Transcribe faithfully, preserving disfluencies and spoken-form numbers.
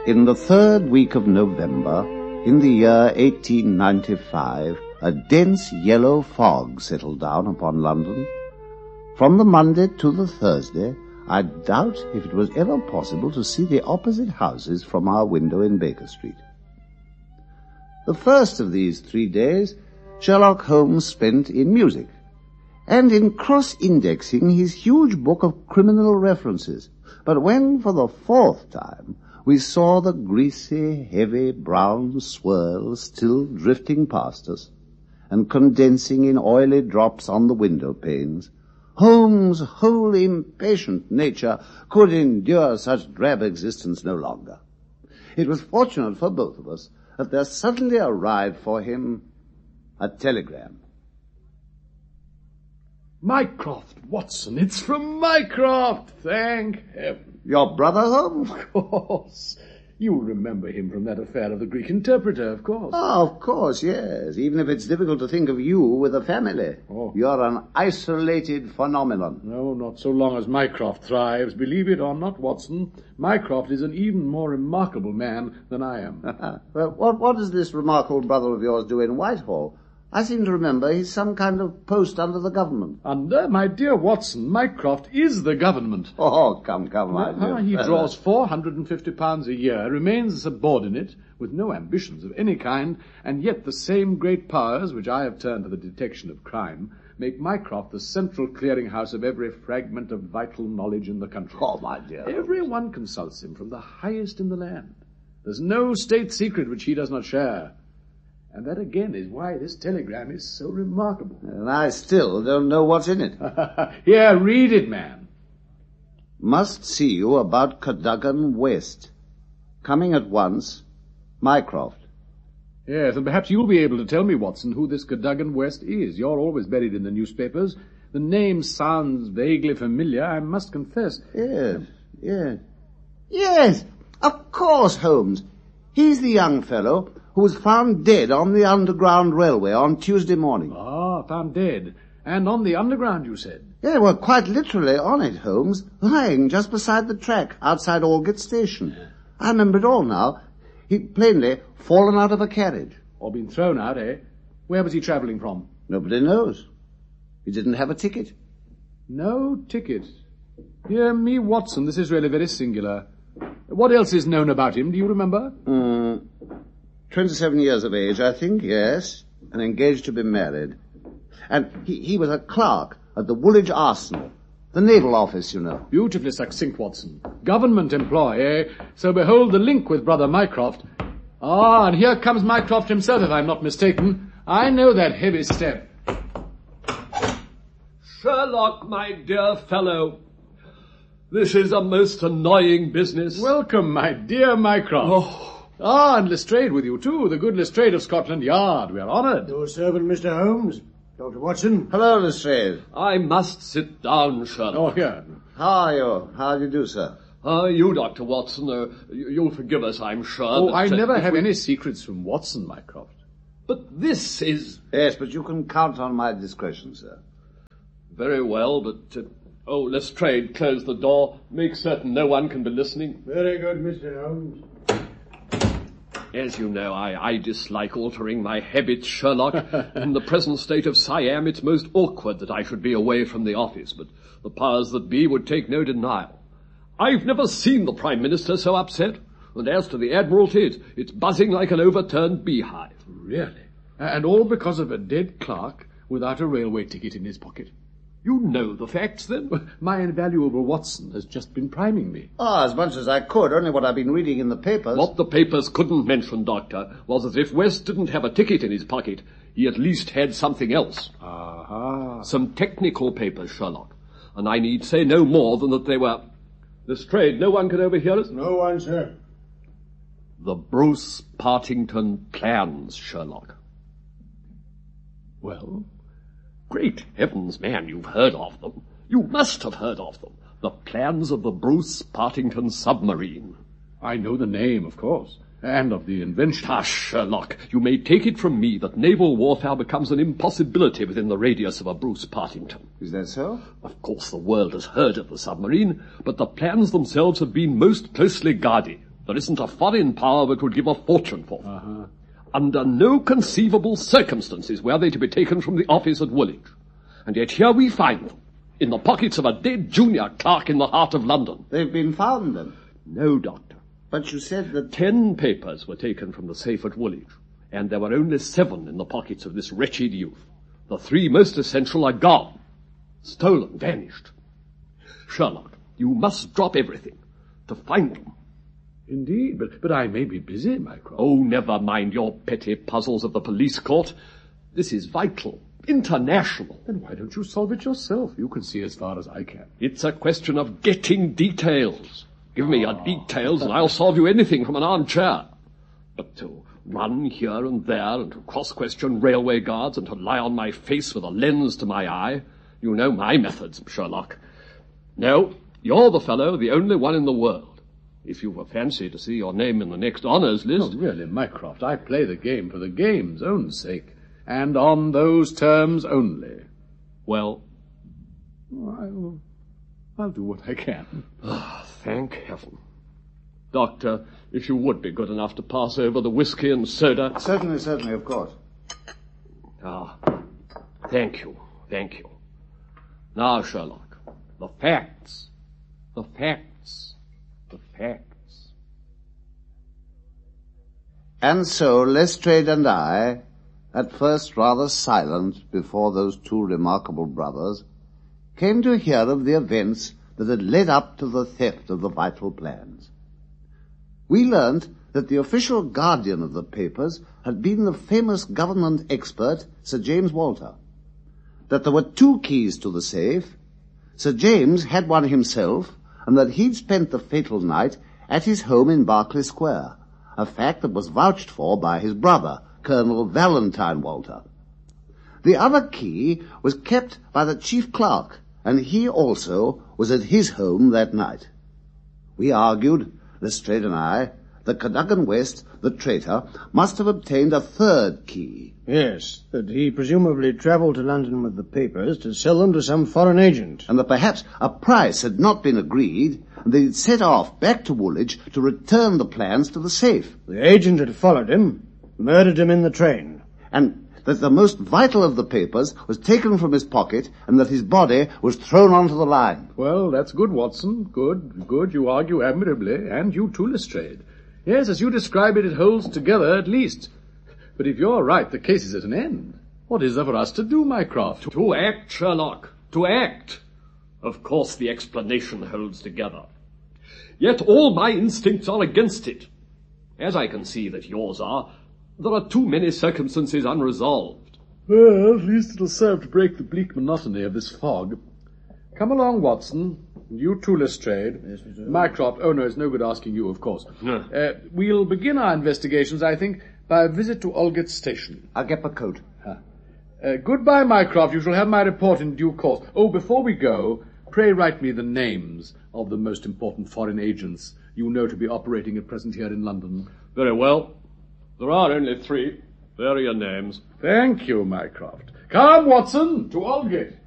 In the third week of November, in the year eighteen ninety-five, a dense yellow fog settled down upon London. From the Monday to the Thursday, I doubt if it was ever possible to see the opposite houses from our window in Baker Street. The first of these three days, Sherlock Holmes spent in music, and in cross-indexing his huge book of criminal references. But when, for the fourth time, we saw the greasy, heavy, brown swirl still drifting past us, and condensing in oily drops on the window panes, Holmes' whole impatient nature could endure such drab existence no longer. It was fortunate for both of us that there suddenly arrived for him a telegram. Mycroft, Watson, it's from Mycroft, thank heaven. Your brother, Holmes? Of course. You'll remember him from that affair of the Greek interpreter, of course. Oh, of course, yes. Even if it's difficult to think of you with a family. Oh. You're an isolated phenomenon. No, not so long as Mycroft thrives. Believe it or not, Watson, Mycroft is an even more remarkable man than I am. Well, what, what does this remarkable brother of yours do in Whitehall? I seem to remember he's some kind of post under the government. Under? My dear Watson, Mycroft is the government. Oh, come, come, my Uh, dear he fellow. draws four hundred and fifty pounds a year, remains a subordinate, with no ambitions of any kind, and yet the same great powers which I have turned to the detection of crime make Mycroft the central clearinghouse of every fragment of vital knowledge in the country. Oh, my dear. Everyone consults him, from the highest in the land. There's no state secret which he does not share. And that again is why this telegram is so remarkable. And I still don't know what's in it. Here, read it, man. Must see you about Cadogan West. Coming at once, Mycroft. Yes, and perhaps you'll be able to tell me, Watson, who this Cadogan West is. You're always buried in the newspapers. The name sounds vaguely familiar, I must confess. Yes, yes. Yes, of course, Holmes. He's the young fellow who was found dead on the Underground Railway on Tuesday morning. Ah, found dead. And on the Underground, you said? Yeah, well, quite literally on it, Holmes, lying just beside the track outside Aldgate Station. I remember it all now. He'd plainly fallen out of a carriage. Or been thrown out, eh? Where was he travelling from? Nobody knows. He didn't have a ticket. No ticket. Dear me, Watson, this is really very singular. What else is known about him, do you remember? Mm, twenty-seven years of age, I think, yes, and engaged to be married. And he, he was a clerk at the Woolwich Arsenal, the naval office, you know. Beautifully succinct, Watson. Government employee, eh? So behold the link with Brother Mycroft. Ah, and here comes Mycroft himself, if I'm not mistaken. I know that heavy step. Sherlock, my dear fellow, this is a most annoying business. Welcome, my dear Mycroft. Oh. Ah, and Lestrade with you, too. The good Lestrade of Scotland Yard. We are honoured. Your servant, Mister Holmes. Doctor Watson. Hello, Lestrade. I must sit down, Sherlock. Oh, here. How are you? How do you do, sir? Ah, uh, you, Doctor Watson, uh, you, you'll forgive us, I'm sure. Oh, but, I uh, never if have we- any secrets from Watson, Mycroft. But this is... Yes, but you can count on my discretion, sir. Very well, but... Uh, oh, Lestrade, close the door. Make certain no one can be listening. Very good, Mister Holmes. As you know, I, I dislike altering my habits, Sherlock. In the present state of Siam, it's most awkward that I should be away from the office, but the powers that be would take no denial. I've never seen the Prime Minister so upset, and as to the Admiralty, it's, it's buzzing like an overturned beehive. Really? And all because of a dead clerk without a railway ticket in his pocket. You know the facts, then? My invaluable Watson has just been priming me. Ah, as much as I could, only what I've been reading in the papers. What the papers couldn't mention, Doctor, was that if West didn't have a ticket in his pocket, he at least had something else. Aha. Some technical papers, Sherlock. And I need say no more than that they were... Lestrade, no one can overhear us? No one, sir. The Bruce Partington plans, Sherlock. Well? Great heavens, man, you've heard of them. You must have heard of them. The plans of the Bruce Partington submarine. I know the name, of course, and of the invention. Hush, Sherlock. You may take it from me that naval warfare becomes an impossibility within the radius of a Bruce Partington. Is that so? Of course, the world has heard of the submarine, but the plans themselves have been most closely guarded. There isn't a foreign power that would give a fortune for them. Uh-huh. Under no conceivable circumstances were they to be taken from the office at Woolwich. And yet here we find them, in the pockets of a dead junior clerk in the heart of London. They've been found, then? No, Doctor. But you said that... Ten papers were taken from the safe at Woolwich, and there were only seven in the pockets of this wretched youth. The three most essential are gone. Stolen, vanished. Sherlock, you must drop everything to find them. Indeed, but, but I may be busy, Mycroft. Oh, never mind your petty puzzles of the police court. This is vital, international. Then why don't you solve it yourself? You can see as far as I can. It's a question of getting details. Give me your details and I'll solve you anything from an armchair. But to run here and there and to cross-question railway guards and to lie on my face with a lens to my eye, you know my methods, Sherlock. No, you're the fellow, the only one in the world. If you've a fancy to see your name in the next honours list... Oh, really, Mycroft, I play the game for the game's own sake, and on those terms only. Well? I'll, I'll do what I can. Ah, thank heaven. Doctor, if you would be good enough to pass over the whiskey and soda... Certainly, certainly, of course. Ah, thank you, thank you. Now, Sherlock, the facts, the facts, the facts. And so Lestrade and I, at first rather silent before those two remarkable brothers, came to hear of the events that had led up to the theft of the vital plans. We learnt that the official guardian of the papers had been the famous government expert, Sir James Walter. That there were two keys to the safe. Sir James had one himself, and that he'd spent the fatal night at his home in Berkeley Square, a fact that was vouched for by his brother, Colonel Valentine Walter. The other key was kept by the chief clerk, and he also was at his home that night. We argued, Lestrade and I, that Cadogan West, the traitor, must have obtained a third key. Yes, that he presumably travelled to London with the papers to sell them to some foreign agent. And that perhaps a price had not been agreed, and that he'd set off back to Woolwich to return the plans to the safe. The agent had followed him, murdered him in the train. And that the most vital of the papers was taken from his pocket, and that his body was thrown onto the line. Well, that's good, Watson. Good, good. You argue admirably, and you too, Lestrade. Yes, as you describe it, it holds together at least. But if you're right, the case is at an end. What is there for us to do, Mycroft? To act, Sherlock, to act. Of course the explanation holds together. Yet all my instincts are against it. As I can see that yours are, there are too many circumstances unresolved. Well, at least it'll serve to break the bleak monotony of this fog. Come along, Watson. You too, Lestrade. Yes, Mister Mycroft. Oh, no, it's no good asking you, of course. No. Uh, we'll begin our investigations, I think, by a visit to Aldgate Station. I'll get my coat. Huh. Uh, goodbye, Mycroft. You shall have my report in due course. Oh, before we go, pray write me the names of the most important foreign agents you know to be operating at present here in London. Very well. There are only three. There are your names. Thank you, Mycroft. Come, Watson, to Aldgate.